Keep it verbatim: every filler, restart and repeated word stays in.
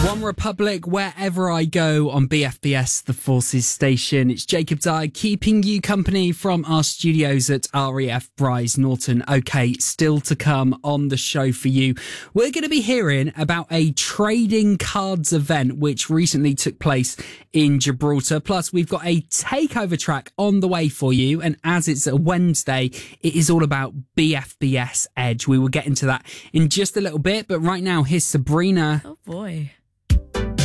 One Republic, wherever I go on B F B S, the Forces Station. It's Jacob Dye keeping you company from our studios at R A F Bryce Norton. Okay, still to come on the show for you. We're going to be hearing about a trading cards event which recently took place in Gibraltar. Plus, we've got a takeover track on the way for you. And as it's a Wednesday, it is all about B F B S Edge. We will get into that in just a little bit. But right now, here's Sabrina. Oh, boy.